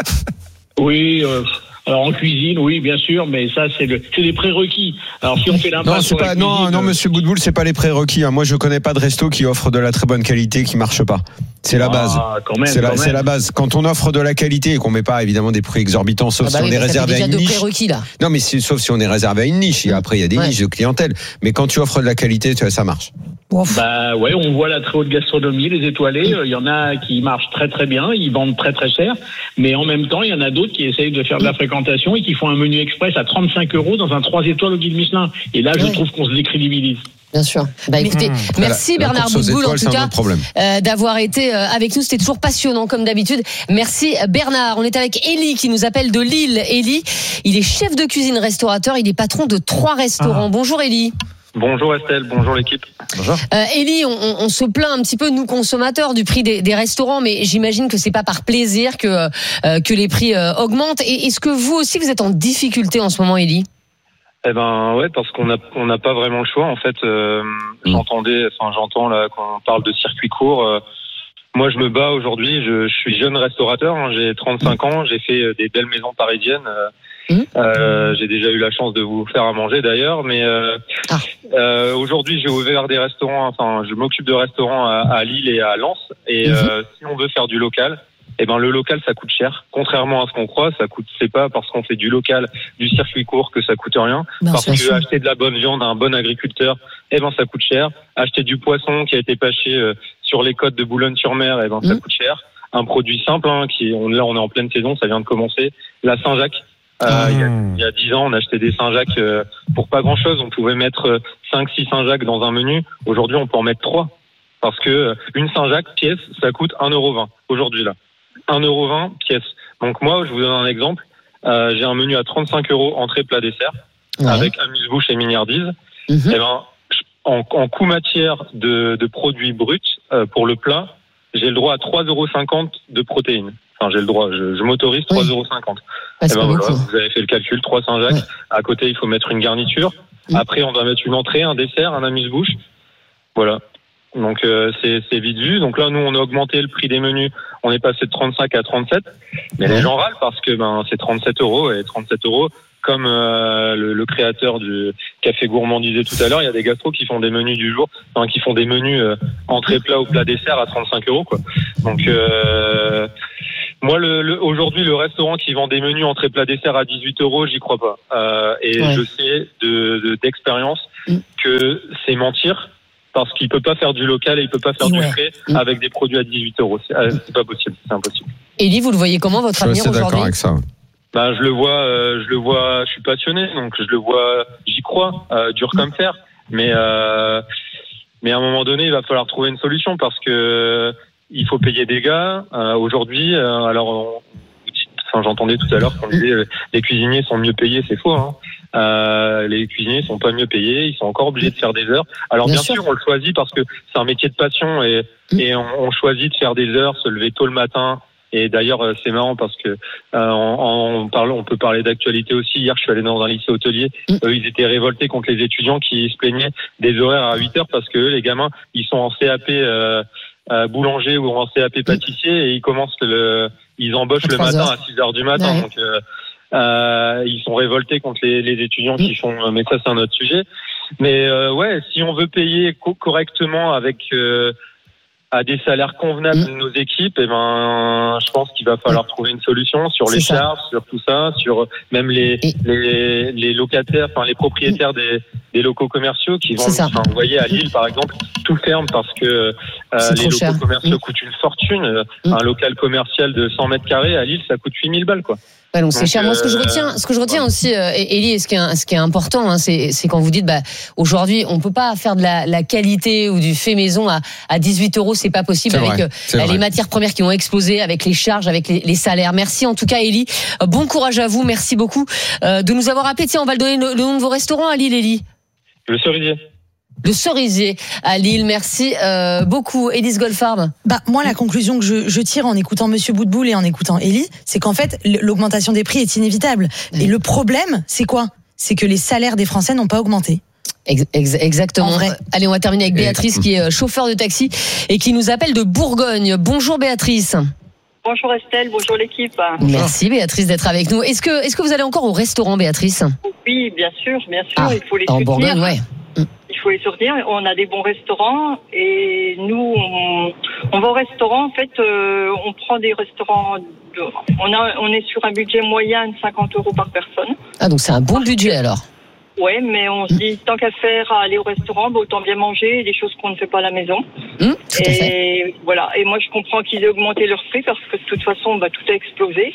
Oui. Euh, Alors en cuisine, oui, bien sûr, mais ça c'est le, c'est les prérequis. Alors si on fait l'impasse non, c'est sur pas, la cuisine, non, non, Monsieur Boutboul, c'est pas les prérequis. Hein. Moi, je connais pas de resto qui offre de la très bonne qualité qui marche pas. C'est la base. Ah, quand même, c'est, la, quand c'est la base. Quand on offre de la qualité et qu'on met pas évidemment des prix exorbitants, sauf ah bah si oui, on est réservé à une niche. Prérequis, là. Non, mais c'est, sauf si on est réservé à une niche. Et après, il y a des ouais. niches de clientèle. Mais quand tu offres de la qualité, tu vois, ça marche. Bah ouais, on voit la très haute gastronomie, les étoilés. Il y en a qui marchent très très bien, ils vendent très très cher. Mais en même temps, il y en a d'autres qui essayent de faire de la fréquentation et qui font un menu express à trente-cinq euros dans un trois étoiles au guide Michelin. Et là, je ouais. trouve qu'on se décrédibilise. Bien sûr. Bah écoutez, mmh. merci la, Bernard Boutboul en tout cas euh, d'avoir été euh, avec nous. C'était toujours passionnant comme d'habitude. Merci Bernard. On est avec Élie qui nous appelle de Lille. Élie, il est chef de cuisine restaurateur. Il est patron de trois restaurants. Ah. Bonjour Élie. Bonjour Estelle, bonjour l'équipe. Bonjour. Euh, Élie, on, on se plaint un petit peu nous consommateurs du prix des, des restaurants, mais j'imagine que c'est pas par plaisir que euh, que les prix euh, augmentent. Et est-ce que vous aussi vous êtes en difficulté en ce moment, Élie ? Eh ben ouais, parce qu'on a on n'a pas vraiment le choix en fait. Euh, mmh. J'entendais, enfin j'entends là quand on parle de circuit court. Euh, moi je me bats aujourd'hui. Je, je suis jeune restaurateur, hein, j'ai trente-cinq ans, j'ai fait des belles maisons parisiennes. Euh, Mmh. Euh, j'ai déjà eu la chance de vous faire à manger d'ailleurs, mais euh, ah. euh, aujourd'hui j'ai ouvert des restaurants. Enfin, je m'occupe de restaurants à, à Lille et à Lens. Et mmh. euh, si on veut faire du local, eh ben le local ça coûte cher. Contrairement à ce qu'on croit, ça coûte. C'est pas parce qu'on fait du local, du circuit court que ça coûte rien. Non, parce que sûr. Acheter de la bonne viande à un bon agriculteur, eh ben ça coûte cher. Acheter du poisson qui a été pêché euh, sur les côtes de Boulogne-sur-Mer, eh ben mmh. ça coûte cher. Un produit simple, hein, qui on, là on est en pleine saison, ça vient de commencer. La Saint-Jacques. Euh, il, y a, il y a dix ans, on achetait des Saint-Jacques euh, pour pas grand-chose. On pouvait mettre cinq six Saint-Jacques dans un menu. Aujourd'hui, on peut en mettre trois. Parce que euh, une Saint-Jacques pièce, ça coûte un euro vingt. Aujourd'hui, là. un euro vingt pièce. Donc moi, je vous donne un exemple. Euh, j'ai un menu à trente-cinq euros, entrée, plat, dessert, ouais. avec amuse-bouche et mignardise. Mm-hmm. Et ben, en, en coût matière de, de produits bruts, euh, pour le plat, j'ai le droit à trois euros cinquante de protéines. Enfin, j'ai le droit, je, je m'autorise trois euros cinquante. Oui. Et ben voilà, vous avez fait le calcul, trois Saint-Jacques. Ouais. À côté, il faut mettre une garniture. Mmh. Après, on doit mettre une entrée, un dessert, un amuse-bouche. Voilà. Donc, euh, c'est, c'est vite vu. Donc là, nous, on a augmenté le prix des menus. On est passé de trente-cinq à trente-sept. Mais ouais. les gens râlent parce que ben, c'est trente-sept euros. Et trente-sept euros, comme euh, le, le créateur du Café Gourmand disait tout à l'heure, il y a des gastros qui font des menus du jour, enfin, qui font des menus euh, entrée plat ou plat dessert à trente-cinq euros, quoi. Donc, euh, moi, le, le, aujourd'hui, le restaurant qui vend des menus entrée plat dessert à dix-huit euros, j'y crois pas. Euh, et ouais. je sais de, de, d'expérience mmh. que c'est mentir. Parce qu'il peut pas faire du local et il peut pas faire ouais. du frais mmh. avec des produits à dix-huit euros. C'est, c'est pas possible, c'est impossible. Élie, vous le voyez comment votre avenir aujourd'hui ? Je suis d'accord avec ça. Ben, je le vois, euh, je le vois, je suis passionné, donc je le vois, j'y crois, euh, dur comme fer. Mais, euh, mais à un moment donné, il va falloir trouver une solution parce que il faut payer des gars. Euh, aujourd'hui, euh, alors, on, enfin, j'entendais tout à l'heure qu'on disait euh, les cuisiniers sont mieux payés, c'est faux. Hein. Euh, les cuisiniers sont pas mieux payés, ils sont encore obligés de faire des heures. Alors bien, bien sûr. sûr, on le choisit parce que c'est un métier de passion et, mmh. et on, on choisit de faire des heures, se lever tôt le matin. Et d'ailleurs, c'est marrant parce que euh, en, en parlant, on peut parler d'actualité aussi. Hier, je suis allé dans un lycée hôtelier. Mmh. Eux, ils étaient révoltés contre les étudiants qui se plaignaient des horaires à huit heures parce que eux, les gamins, ils sont en C A P euh, euh, boulanger ou en C A P pâtissier et ils commencent le, ils embauchent le matin heures. à six heures du matin. Ouais. Donc, euh, euh, ils sont révoltés contre les, les étudiants mmh. qui font. Mais ça, c'est un autre sujet. Mais euh, ouais, si on veut payer co- correctement avec euh, à des salaires convenables de nos équipes, et ben, je pense qu'il va falloir trouver une solution sur les C'est ça. charges, sur tout ça, sur même les les, les locataires, enfin les propriétaires des, des locaux commerciaux qui vont. C'est ça. Enfin, vous voyez à Lille par exemple, tout ferme parce que euh, C'est les trop locaux cher. commerciaux coûtent une fortune. Un local commercial de cent mètres carrés à Lille, ça coûte huit mille balles quoi. Ouais, donc c'est Donc, cher. Moi, ce que je euh, retiens, ce que je retiens aussi, euh, Élie, et ce qui est, ce qui est important, hein, c'est, c'est quand vous dites, bah, aujourd'hui, on peut pas faire de la, la qualité ou du fait maison à, à dix-huit euros, c'est pas possible C'est avec vrai, euh, c'est les vrai. matières premières qui ont explosé, avec les charges, avec les, les salaires. Merci en tout cas, Élie. Euh, Bon courage à vous. Merci beaucoup euh, de nous avoir appelés. Tiens, on va le donner le, le nom de vos restaurants à Lille, Élie. Le cerisier. Le Cerisier à Lille. Merci euh, beaucoup, Élise Goldfarb. Bah, moi, la conclusion que je, je tire en écoutant Monsieur Boutboul et en écoutant Élie, c'est qu'en fait, l'augmentation des prix est inévitable. Et le problème, c'est quoi? C'est que les salaires des Français n'ont pas augmenté. Ex- ex- Exactement. En vrai. Allez, on va terminer avec Béatrice, qui est euh, chauffeur de taxi et qui nous appelle de Bourgogne. Bonjour Béatrice. Bonjour Estelle, bonjour l'équipe. Merci Béatrice d'être avec nous. Est-ce que, est-ce que vous allez encore au restaurant, Béatrice? Oui, bien sûr, bien sûr, Ah, il faut les en soutenir. Bourgogne, ouais. Il faut les soutenir. On a des bons restaurants et nous, on, on va au restaurant. En fait, euh, on prend des restaurants. De, on, a, on est sur un budget moyen de cinquante euros par personne. Ah, donc c'est un bon budget alors. Ouais, mais on se dit tant qu'à faire à aller au restaurant, bah, autant bien manger des choses qu'on ne fait pas à la maison. Mmh, tout à et fait. voilà. Et moi, je comprends qu'ils aient augmenté leurs prix parce que de toute façon, bah, tout a explosé.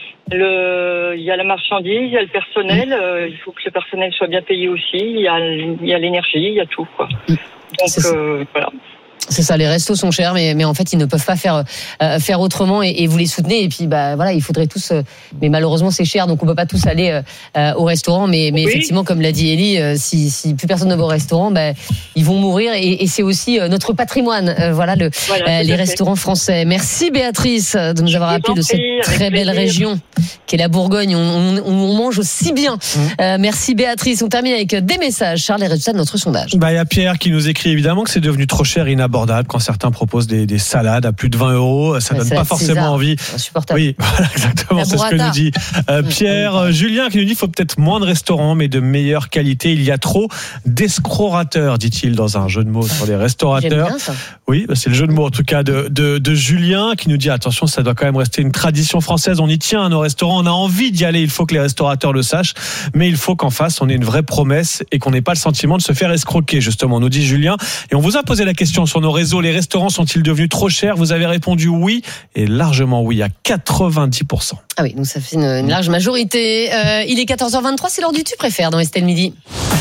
Le, il y a la marchandise, il y a le personnel. Euh, il faut que le personnel soit bien payé aussi. Il y a, il y a l'énergie, il y a tout, quoi. Donc euh, voilà. C'est ça, les restos sont chers, mais, mais en fait, ils ne peuvent pas faire, euh, faire autrement et, et vous les soutenez. Et puis, bah, voilà, il faudrait tous, euh, mais malheureusement, c'est cher, donc on peut pas tous aller euh, euh, au restaurant. Mais, mais Oui. effectivement, comme l'a dit Élie, euh, si, si plus personne ne va au restaurant, bah, ils vont mourir et, et c'est aussi euh, notre patrimoine. Euh, voilà, le, Voilà, euh, tout les à fait. restaurants français. Merci Béatrice de nous avoir vous appelé en de cette prie, avec très belle plaisir. région qu'est la Bourgogne. On, on, on mange aussi bien. Euh, merci Béatrice. On termine avec des messages. Charles, les résultats de notre sondage. Bah, il y a Pierre qui nous écrit évidemment que c'est devenu trop cher et inabordable quand certains proposent des, des salades à plus de vingt euros. Ça La donne salade pas forcément César, envie. insupportable. Oui, voilà, exactement. La C'est ce que burrata. nous dit euh, Pierre. Euh, Julien qui nous dit qu'il faut peut-être moins de restaurants, mais de meilleure qualité. Il y a trop d'escrorateurs, dit-il dans un jeu de mots sur les restaurateurs. J'aime bien ça. Oui, bah, c'est le jeu de mots en tout cas de, de, de Julien qui nous dit attention, ça doit quand même rester une tradition française. On y tient à nos restaurants, on a envie d'y aller. Il faut que les restaurateurs le sachent, mais il faut qu'en face on ait une vraie promesse et qu'on n'ait pas le sentiment de se faire escroquer. Justement, nous dit Julien. Et on vous a posé la question sur nos réseaux. Les restaurants sont-ils devenus trop chers? Vous avez répondu oui et largement oui à quatre-vingt-dix pour cent. Ah oui, donc ça fait une, une large majorité. Euh, il est quatorze heures vingt-trois, c'est l'heure du tu préfères dans Estelle Midi.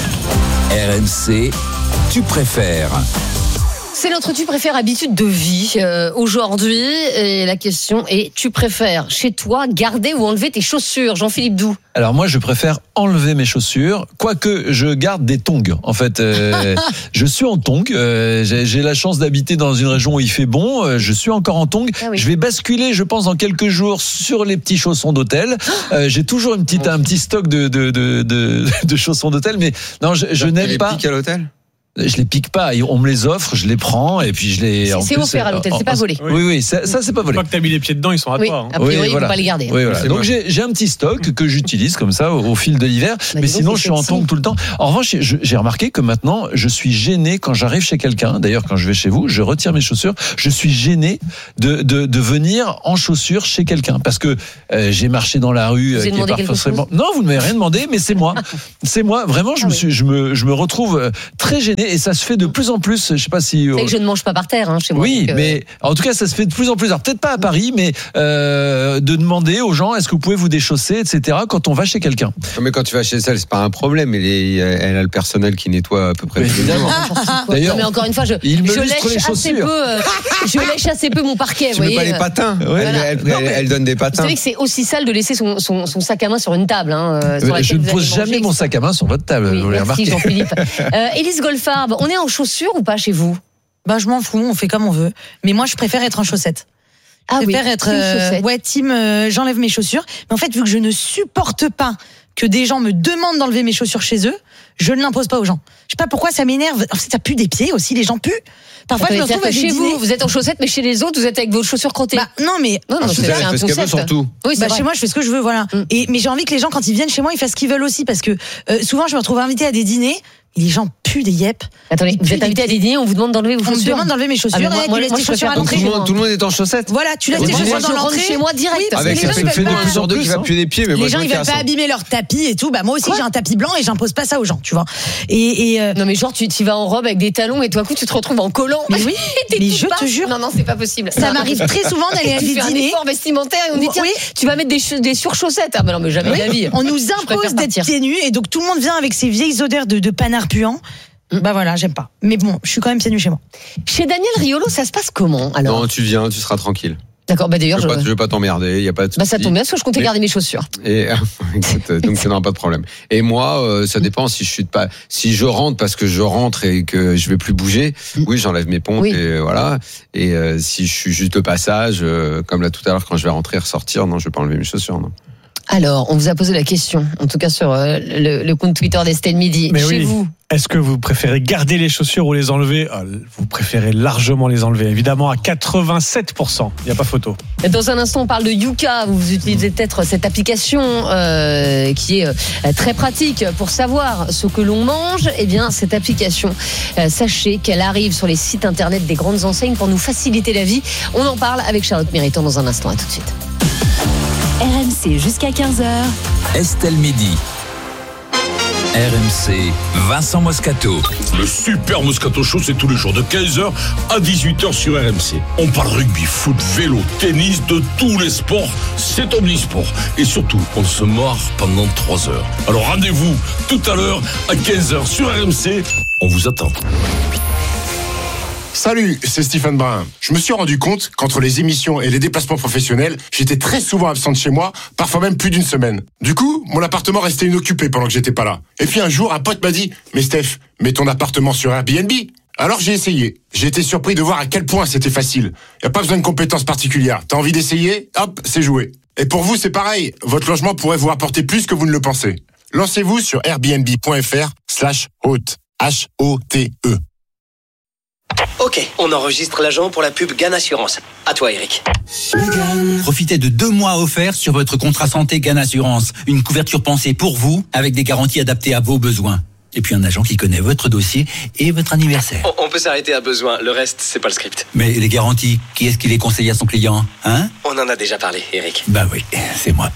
R M C, tu préfères. C'est notre tu préfères habitude de vie euh, aujourd'hui. Et la question est, tu préfères chez toi garder ou enlever tes chaussures? Jean-Philippe Doux. Alors moi, je préfère enlever mes chaussures, quoique je garde des tongs. En fait, euh, je suis en tongs. Euh, j'ai, j'ai la chance d'habiter dans une région où il fait bon. Euh, je suis encore en tongs. Ah oui. Je vais basculer, je pense, dans quelques jours sur les petits chaussons d'hôtel. Euh, j'ai toujours une petite, un petit stock de de de, de, de chaussons d'hôtel, mais non, je, je n'aime pas. à l'hôtel. Je les pique pas, on me les offre, je les prends et puis je les. C'est- en c'est plus, offert à l'hôtel, c'est pas volé. Oui, oui, ça, ça c'est pas volé. Une fois que t'as mis les pieds dedans, ils sont à Oui, toi. hein. a priori, Oui, il voilà. faut pas les garder. Oui, voilà. C'est Donc moche. j'ai, j'ai un petit stock que j'utilise comme ça au, au fil de l'hiver, Bah, mais dis donc, sinon c'est je suis en sexy. tongs tout le temps. En revanche, je- j'ai remarqué que maintenant je suis gêné quand j'arrive chez quelqu'un. D'ailleurs, quand je vais chez vous, je retire mes chaussures. Je suis gêné de de, de venir en chaussures chez quelqu'un parce que euh, j'ai marché dans la rue. Vous euh, avez qui est demandé quelque parfaitement- chose Non, vous ne m'avez rien demandé, mais c'est moi. C'est moi. Vraiment, je Ah me oui. suis, je me, je me retrouve euh, très gêné et ça se fait de plus en plus. Je sais pas si. C'est vrai que je ne mange pas par terre hein, chez moi. Oui, donc, euh, mais en tout cas, ça se fait de plus en plus. Alors peut-être pas à Paris, mais euh, de demander aux gens est-ce que vous pouvez vous déchausser, et cetera. Quand on va chez quelqu'un. Mais quand tu vas chez elle, c'est pas un problème. Elle, est- elle a le personnel qui nettoie à peu près tous les Évidemment. jours. D'ailleurs, non, mais encore une fois, je, il me je lustre les lèche assez chaussures. peu, euh, je lèche assez peu mon parquet. Tu vous mets pas voyez, les euh, patins. Ouais. Elle, elle- Non, elle- mais- elle donne des Vous patins. savez que c'est aussi sale de laisser son, son, son sac à main sur une table. Hein, euh, sur Euh, laquelle je ne vous pose allez jamais manger, mon et cetera. sac à main sur votre table. Oui, vous l'avez merci remarqué. Jean-Philippe. Euh, Élise Goldfarb, on est en chaussures ou pas chez vous? Bah, je m'en fous, on fait comme on veut. Mais moi, je préfère être en chaussettes. Ah Je oui, préfère être team euh, chaussettes. ouais team euh, j'enlève mes chaussures, mais en fait vu que je ne supporte pas que des gens me demandent d'enlever mes chaussures chez eux, je ne l'impose pas aux gens. Je sais pas pourquoi ça m'énerve. En fait, ça pue des pieds aussi, les gens puent. Parfois je me Attendez, retrouve à c'est-à-dire des que chez dîners. vous, vous êtes en chaussettes, mais chez les autres, vous êtes avec vos chaussures crottées. Bah, non mais non, non, Ah, c'est c'est c'est ça, un elle fait ce qu'elle veut, concept. surtout. Oui, c'est bah, vrai. chez moi, je fais ce que je veux, voilà. Mm. Et mais j'ai envie que les gens, quand ils viennent chez moi, ils fassent ce qu'ils veulent aussi, parce que euh, souvent, je me retrouve invitée à des dîners Et les gens puent des yep. Attendez, vous êtes invité à des dîners, on vous demande d'enlever vos chaussures. On me demande d'enlever mes chaussures. Ah, moi, et moi, tu laisses moi, tes chaussures à l'entrée. Tout le monde, tout le monde est en chaussettes. Voilà, tu laisses tes moi, chaussures je dans rentre l'entrée. chez moi direct. Oui, parce Avec que ça les gens, fait ils deux veulent pas- sur deux qui va puer des pieds, mais moi les je gens me ils veulent casse. pas abîmer leur tapis et tout. Bah moi aussi j'ai un tapis blanc et j'impose pas ça aux gens, tu vois. Et, et euh, non mais genre tu tu vas en robe avec des talons et tout à coup tu te retrouves en collant. Mais oui, mais je te jure. Non non c'est pas possible. Ça m'arrive très souvent d'aller à tu des fais un dîners. effort vestimentaire et on dit tiens Oui. tu vas mettre des ch- des surchaussettes. Ah bah non mais jamais de la vie. On nous Je préfère impose d'être partir. pieds nus et donc tout le monde vient avec ses vieilles odeurs de, de panard puant. Bah voilà, j'aime pas. Mais bon, je suis quand même pieds nus chez moi. Chez Daniel Riolo ça se passe comment alors? Non, tu viens, tu seras tranquille. D'accord, bah d'ailleurs Je veux je... pas, je veux pas t'emmerder, il y a pas de Bah ça souci. tombe bien parce que je comptais Mais- garder mes chaussures. Et écoute, donc ça n'aura pas de problème. Et moi, euh, ça dépend si je suis pas, si je rentre parce que je rentre et que je vais plus bouger. Oui, j'enlève mes pompes Oui. et voilà. Et euh, si je suis juste de passage, euh, comme là tout à l'heure quand je vais rentrer et ressortir, non, je vais pas enlever mes chaussures, non. Alors, on vous a posé la question, en tout cas sur euh, le, le compte Twitter d'Estelle Midi. Mais Chez oui. vous, Est-ce que vous préférez garder les chaussures ou les enlever? Ah, Vous préférez largement les enlever, évidemment à quatre-vingt-sept pour cent. Il n'y a pas photo. dans un instant, on parle de Yuka. Vous utilisez peut-être cette application euh, qui est euh, très pratique pour savoir ce que l'on mange. Eh bien, cette application, euh, sachez qu'elle arrive sur les sites internet des grandes enseignes pour nous faciliter la vie. On en parle avec Charlotte Méritant dans un instant. À tout de suite. R M C jusqu'à quinze heures. Estelle Midi. R M C, Vincent Moscato. Le super Moscato Show, c'est tous les jours de quinze heures à dix-huit heures sur R M C. On parle rugby, foot, vélo, tennis, de tous les sports. C'est omnisport. Et surtout, on se marre pendant trois heures. Alors rendez-vous tout à l'heure à quinze heures sur R M C. On vous attend. Salut, c'est Stephen Brun. Je me suis rendu compte qu'entre les émissions et les déplacements professionnels, j'étais très souvent absent de chez moi, parfois même plus d'une semaine. Du coup, mon appartement restait inoccupé pendant que j'étais pas là. Et puis un jour, un pote m'a dit « Mais Steph, mets ton appartement sur Airbnb !» Alors j'ai essayé. J'ai été surpris de voir à quel point c'était facile. Y a pas besoin de compétences particulières. T'as envie d'essayer? Hop, c'est joué. Et pour vous, c'est pareil. Votre logement pourrait vous rapporter plus que vous ne le pensez. Lancez-vous sur airbnb.fr slash hôte. H O T E. Ok, on enregistre l'agent pour la pub Gan Assurance. À toi, Eric. Profitez de deux mois offerts sur votre contrat santé Gan Assurance. Une couverture pensée pour vous, avec des garanties adaptées à vos besoins. Et puis un agent qui connaît votre dossier et votre anniversaire. On, on peut s'arrêter à besoin, le reste, c'est pas le script. Mais les garanties, qui est-ce qui les conseille à son client, hein? On en a déjà parlé, Eric. Bah oui, c'est moi.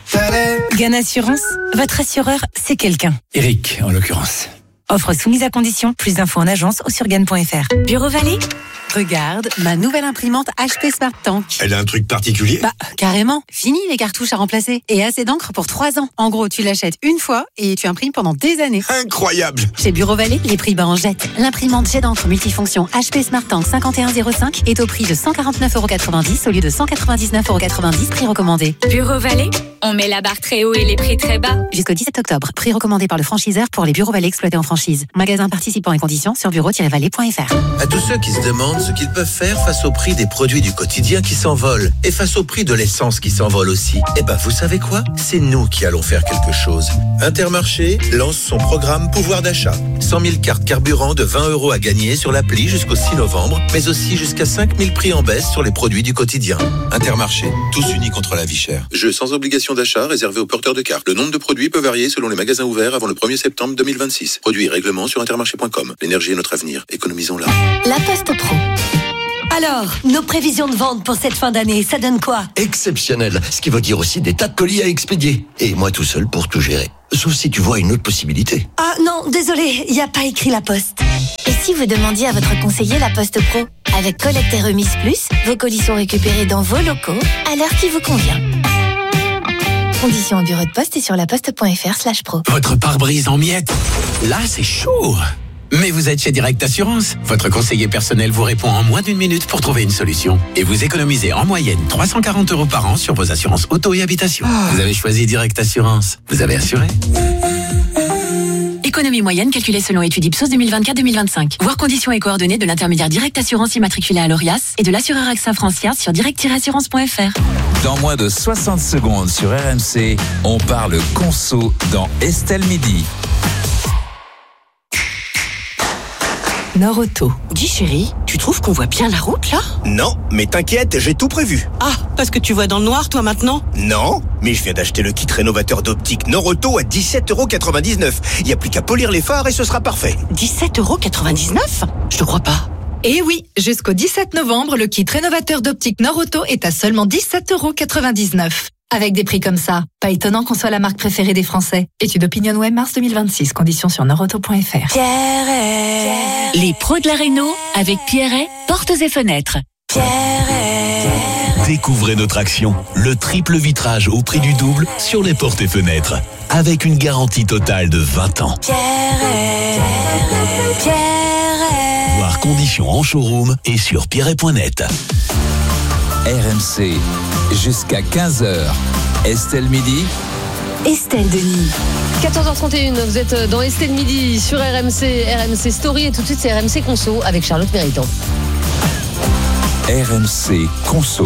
Gan Assurance, votre assureur, c'est quelqu'un. Eric, en l'occurrence. Offre soumise à condition. Plus d'infos en agence ou sur gan point f r. Bureau Vallée. Regarde, ma nouvelle imprimante H P Smart Tank. Elle a un truc particulier? Bah, carrément. Fini les cartouches à remplacer. Et assez d'encre pour trois ans. En gros, tu l'achètes une fois et tu imprimes pendant des années. Incroyable! Chez Bureau Vallée, les prix bas en jette. L'imprimante jet d'encre multifonction H P Smart Tank cinquante et un zéro cinq est au prix de cent quarante-neuf euros quatre-vingt-dix au lieu de cent quatre-vingt-dix-neuf euros quatre-vingt-dix, prix recommandé. Bureau Vallée, on met la barre très haut et les prix très bas. Jusqu'au dix-sept octobre, prix recommandé par le franchiseur pour les Bureaux Vallée exploités en franchise. Magasin participant et conditions sur bureau tiret vallée point f r. À tous ceux qui se demandent ce qu'ils peuvent faire face au prix des produits du quotidien qui s'envolent et face au prix de l'essence qui s'envole aussi, eh ben vous savez quoi? C'est nous qui allons faire quelque chose. Intermarché lance son programme pouvoir d'achat. cent mille cartes carburant de vingt euros à gagner sur l'appli jusqu'au six novembre, mais aussi jusqu'à cinq mille prix en baisse sur les produits du quotidien. Intermarché, tous unis contre la vie chère. Jeu sans obligation d'achat réservé aux porteurs de cartes. Le nombre de produits peut varier selon les magasins ouverts avant le premier septembre deux mille vingt-six. Produits et règlements sur intermarché point com. L'énergie est notre avenir. Économisons-la. La Poste Pro. Alors, nos prévisions de vente pour cette fin d'année, ça donne quoi? Exceptionnel, ce qui veut dire aussi des tas de colis à expédier. Et moi tout seul pour tout gérer. Sauf si tu vois une autre possibilité. Ah non, désolé, il n'y a pas écrit La Poste. Et si vous demandiez à votre conseiller La Poste Pro? Avec collecte et remise plus, vos colis sont récupérés dans vos locaux à l'heure qui vous convient. Conditions au bureau de poste et sur laposte.fr slash pro. Votre pare-brise en miettes? Là, c'est chaud. Mais vous êtes chez Direct Assurance. Votre conseiller personnel vous répond en moins d'une minute pour trouver une solution. Et vous économisez en moyenne trois cent quarante euros par an sur vos assurances auto et habitation. Vous avez choisi Direct Assurance. Vous avez assuré. Économie moyenne calculée selon étude Ipsos deux mille vingt-quatre deux mille vingt-cinq. Voir conditions et coordonnées de l'intermédiaire Direct Assurance immatriculé à l'Orias et de l'assureur A X A Francia sur direct tiret assurance point f r. Dans moins de soixante secondes sur R M C, on parle conso dans Estelle Midi. Nord-Auto. Dis chérie, tu trouves qu'on voit bien la route là ? Non, mais t'inquiète, j'ai tout prévu. Ah, parce que tu vois dans le noir toi maintenant ? Non, mais je viens d'acheter le kit rénovateur d'optique Nord-Auto à dix-sept euros quatre-vingt-dix-neuf. Il n'y a plus qu'à polir les phares et ce sera parfait. dix-sept euros quatre-vingt-dix-neuf ? Je te crois pas. Eh oui, jusqu'au dix-sept novembre, le kit rénovateur d'optique Nord-Auto est à seulement dix-sept euros quatre-vingt-dix-neuf. Avec des prix comme ça, pas étonnant qu'on soit la marque préférée des Français. Étude OpinionWay mars deux mille vingt-six, conditions sur nordauto point f r. Pierret. Les pros de la réno avec Pierret, portes et fenêtres. Pierret. Découvrez notre action, le triple vitrage au prix du double sur les portes et fenêtres, avec une garantie totale de vingt ans. Pierret. Pierret. Voir conditions en showroom et sur pierret point net. R M C, jusqu'à quinze heures. Estelle Midi. Estelle Denis. quatorze heures trente et une, vous êtes dans Estelle Midi sur R M C, R M C Story et tout de suite c'est R M C Conso avec Charlotte Méritant. R M C Conso.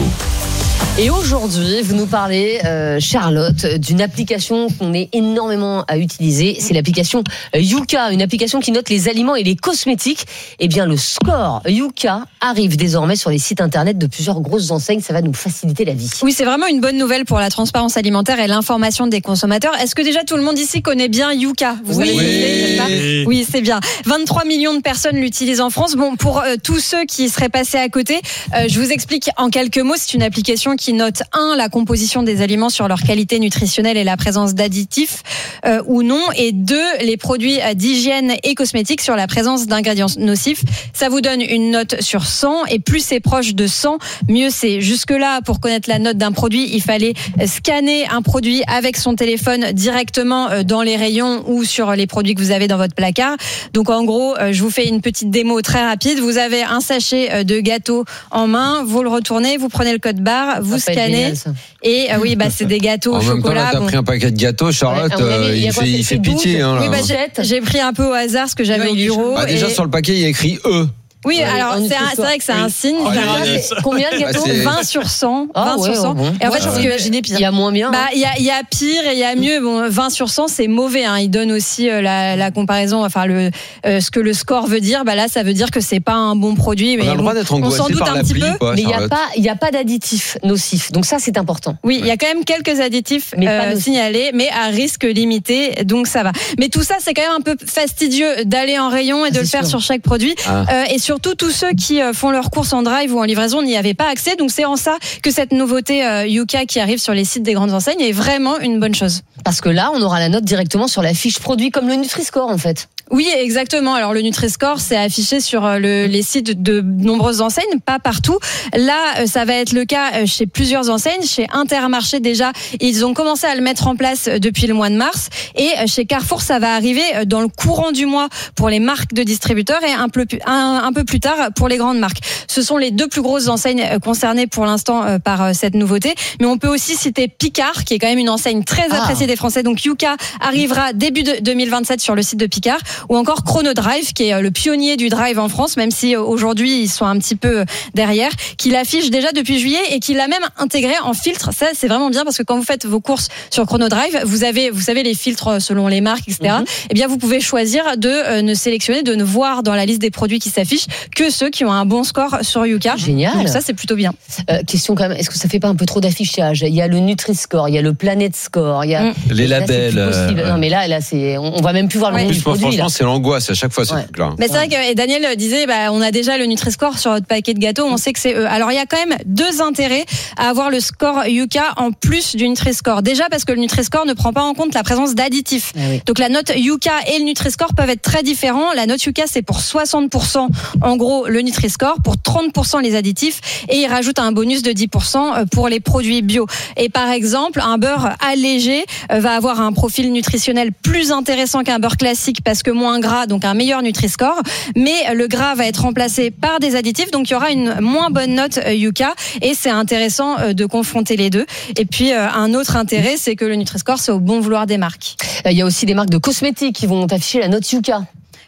Et aujourd'hui, vous nous parlez, euh, Charlotte, d'une application qu'on est énormément à utiliser. C'est l'application Yuka, une application qui note les aliments et les cosmétiques. Eh bien, le score Yuka arrive désormais sur les sites internet de plusieurs grosses enseignes. Ça va nous faciliter la vie. Oui, c'est vraiment une bonne nouvelle pour la transparence alimentaire et l'information des consommateurs. Est-ce que déjà tout le monde ici connaît bien Yuka ? Vous oui. avez utilisé, c'est ça ? Oui, c'est bien. vingt-trois millions de personnes l'utilisent en France. Bon, pour euh, tous ceux qui seraient passés à côté, euh, je vous explique en quelques mots. C'est une application qui note un la composition des aliments sur leur qualité nutritionnelle et la présence d'additifs euh, ou non, et deux les produits d'hygiène et cosmétiques sur la présence d'ingrédients nocifs. Ça vous donne une note sur cent, et plus c'est proche de cent, mieux c'est. Jusque-là, pour connaître la note d'un produit, il fallait scanner un produit avec son téléphone directement dans les rayons ou sur les produits que vous avez dans votre placard. Donc en gros, je vous fais une petite démo très rapide. Vous avez un sachet de gâteau en main, vous le retournez, vous prenez le code barre, vous scannez. Et euh, oui, bah c'est des gâteaux au chocolat. En même temps, là, t'as bon. pris un paquet de gâteaux, Charlotte. Ouais, euh, il, il fait, il fait pitié. Hein, là. Oui, bah, j'ai, j'ai pris un peu au hasard ce que j'avais au bureau. Bah, déjà et... sur le paquet, il y a écrit E. Oui, ouais, alors c'est, un, c'est vrai que c'est oui. un signe. Oh, c'est combien de gâteaux ? vingt sur cent. Ah, vingt ouais, sur cent. Bon. Et en ouais, fait, ouais. Imaginez pire. Il y a moins bien. Bah, il y a, il y a pire et il y a mieux. Bon, vingt sur cent, c'est mauvais. Hein. Il donne aussi euh, la, la comparaison, enfin le, euh, ce que le score veut dire. Bah là, ça veut dire que c'est pas un bon produit. Mais on a le droit d'être angoissé on s'en doute par un l'appli, petit peu. quoi, mais il y a pas, il y a pas d'additifs nocifs. Donc ça, c'est important. Oui, il y a quand même quelques additifs euh, signalés, mais à risque limité. Donc ça va. Mais tout ça, c'est quand même un peu fastidieux d'aller en rayon et ah, de le faire sûr. sur chaque produit. Ah. Euh, et surtout, tous ceux qui euh, font leurs courses en drive ou en livraison n'y avaient pas accès. Donc c'est en ça que cette nouveauté euh, Yuka qui arrive sur les sites des grandes enseignes est vraiment une bonne chose. Parce que là, on aura la note directement sur la fiche produit, comme le Nutri-Score en fait. Oui, exactement. Alors le Nutri-Score, c'est affiché sur le, les sites de nombreuses enseignes, pas partout. Là, ça va être le cas chez plusieurs enseignes. Chez Intermarché déjà, ils ont commencé à le mettre en place depuis le mois de mars. Et chez Carrefour, ça va arriver dans le courant du mois pour les marques de distributeurs et un peu, un, un peu plus tard pour les grandes marques. Ce sont les deux plus grosses enseignes concernées pour l'instant par cette nouveauté. Mais on peut aussi citer Picard, qui est quand même une enseigne très appréciée ah. des Français. Donc Yuka arrivera début de deux mille vingt-sept sur le site de Picard. Ou encore Chronodrive, qui est le pionnier du drive en France, même si aujourd'hui ils sont un petit peu derrière, qui l'affiche déjà depuis juillet et qui l'a même intégré en filtre. Ça, c'est vraiment bien parce que quand vous faites vos courses sur Chronodrive, vous avez, vous savez, les filtres selon les marques, et cetera. Mm-hmm. Eh bien, vous pouvez choisir de euh, ne sélectionner, de ne voir dans la liste des produits qui s'affichent que ceux qui ont un bon score sur Yuka. Génial. Donc ça, c'est plutôt bien. Euh, question quand même, est-ce que ça fait pas un peu trop d'affichage ? Il y a le Nutri-Score, il y a le Planet Score, il y a mm. les là, labels. Euh... Non, mais là, là, c'est, on va même plus voir le ouais. nom plus, du produit. Franchement, là. c'est l'angoisse à chaque fois, ce ouais. truc-là. Mais c'est vrai que et Daniel disait, bah, on a déjà le Nutri-Score sur votre paquet de gâteaux, on sait que c'est eux. Alors il y a quand même deux intérêts à avoir le score Yuka en plus du Nutri-Score. Déjà parce que le Nutri-Score ne prend pas en compte la présence d'additifs. Ah oui. Donc la note Yuka et le Nutri-Score peuvent être très différents. La note Yuka, c'est pour soixante pour cent en gros le Nutri-Score, pour trente pour cent les additifs, et il rajoute un bonus de dix pour cent pour les produits bio. Et par exemple, un beurre allégé va avoir un profil nutritionnel plus intéressant qu'un beurre classique parce que moins gras, donc un meilleur Nutri-Score, mais le gras va être remplacé par des additifs, donc il y aura une moins bonne note Yuka, et c'est intéressant de confronter les deux. Et puis un autre intérêt, c'est que le Nutri-Score, c'est au bon vouloir des marques. Il y a aussi des marques de cosmétiques qui vont afficher la note Yuka.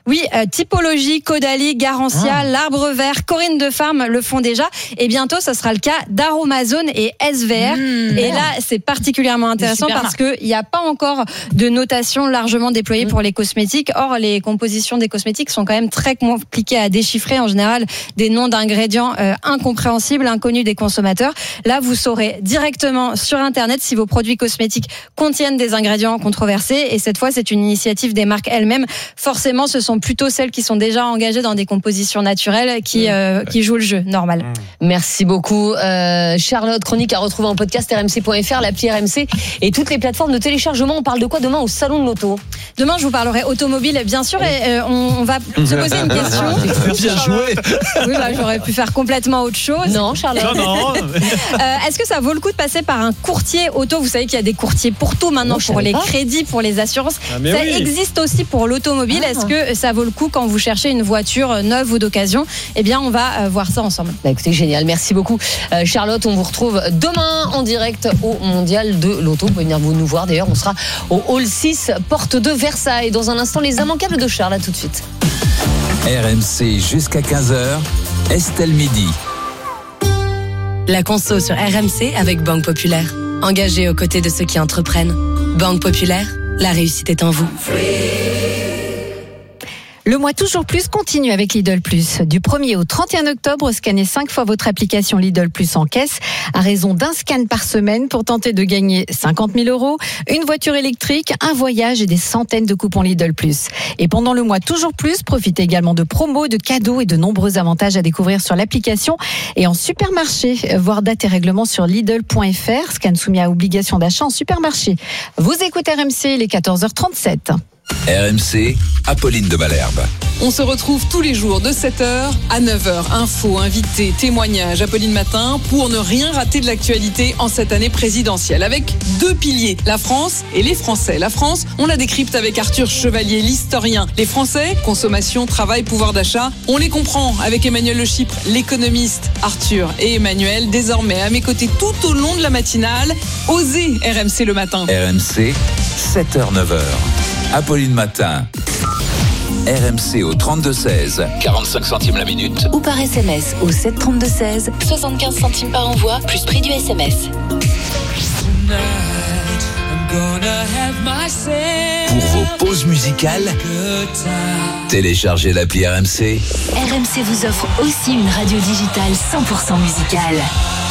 Oui, euh, Typologie, Caudalie, Garancia, Ah. l'Arbre Vert, Corinne de Farm le font déjà. Et bientôt, ce sera le cas d'Aromazone et S V R. Mmh, et là, c'est particulièrement intéressant super parce qu'il n'y a pas encore de notation largement déployée pour les cosmétiques. Or, les compositions des cosmétiques sont quand même très compliquées à déchiffrer. En général, des noms d'ingrédients euh, incompréhensibles, inconnus des consommateurs. Là, vous saurez directement sur Internet si vos produits cosmétiques contiennent des ingrédients controversés. Et cette fois, c'est une initiative des marques elles-mêmes. Forcément, ce sont plutôt celles qui sont déjà engagées dans des compositions naturelles qui, euh, qui jouent le jeu, normal. Merci beaucoup, euh, Charlotte. Chronique à retrouver en podcast R M C point F R, l'appli R M C et toutes les plateformes de téléchargement. On parle de quoi demain au Salon de l'Auto? Demain, je vous parlerai automobile, bien sûr, et euh, on, on va se poser une question. Bien joué. Oui, bah, j'aurais pu faire complètement autre chose. Non, Charlotte. Non, non. Euh, est-ce que ça vaut le coup de passer par un courtier auto? Vous savez qu'il y a des courtiers pour tout maintenant, Non, je pour savais les pas. crédits, pour les assurances. Ah, mais ça oui. existe aussi pour l'automobile. Ah. Est-ce que ça vaut le coup quand vous cherchez une voiture neuve ou d'occasion? Eh bien, on va euh, voir ça ensemble. Bah, écoutez, génial. Merci beaucoup, euh, Charlotte. On vous retrouve demain en direct au Mondial de l'Auto. Vous pouvez venir vous nous voir. D'ailleurs, on sera au Hall six, porte de Versailles. Dans un instant, les immanquables de Charles. À tout de suite. R M C jusqu'à quinze heures, Estelle Midi. La conso sur R M C avec Banque Populaire. Engagée aux côtés de ceux qui entreprennent. Banque Populaire, la réussite est en vous. Le mois Toujours Plus continue avec Lidl Plus. Du premier au trente et un octobre, scannez cinq fois votre application Lidl Plus en caisse à raison d'un scan par semaine pour tenter de gagner cinquante mille euros, une voiture électrique, un voyage et des centaines de coupons Lidl Plus. Et pendant le mois Toujours Plus, profitez également de promos, de cadeaux et de nombreux avantages à découvrir sur l'application et en supermarché. Voir date et règlements sur Lidl point F R, scan soumis à obligation d'achat en supermarché. Vous écoutez R M C, il est quatorze heures trente-sept. R M C, Apolline de Malherbe. On se retrouve tous les jours de sept heures à neuf heures. Infos, invités, témoignages, Apolline Matin, pour ne rien rater de l'actualité en cette année présidentielle. Avec deux piliers, la France et les Français. La France, on la décrypte avec Arthur Chevalier, l'historien. Les Français, consommation, travail, pouvoir d'achat, on les comprend avec Emmanuel Le Chypre, l'économiste. Arthur et Emmanuel, désormais à mes côtés tout au long de la matinale. Osez R M C le matin. R M C, sept heures neuf heures. Apolline Matin. R M C au trente-deux seize, quarante-cinq centimes la minute. Ou par S M S au sept trente-deux seize, soixante-quinze centimes par envoi, plus prix du S M S. Pour vos pauses musicales, téléchargez l'appli R M C. R M C vous offre aussi une radio digitale cent pour cent musicale.